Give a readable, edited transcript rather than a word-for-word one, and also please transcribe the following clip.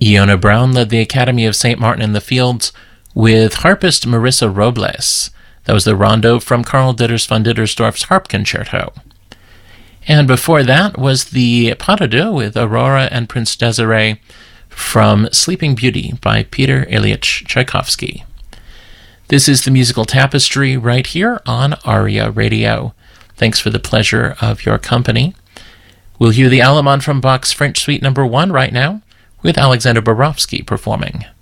Iona Brown led the Academy of St. Martin in the Fields with harpist Marissa Robles. That was the rondo from Carl Ditters von Dittersdorf's Harp Concerto. And before that was the pas de deux with Aurora and Prince Desiree from Sleeping Beauty by Peter Ilyich Tchaikovsky. This is the Musical Tapestry right here on ARIA Radio. Thanks for the pleasure of your company. We'll hear the Allemande from Bach's French Suite No. 1 right now, with Alexander Borowski performing.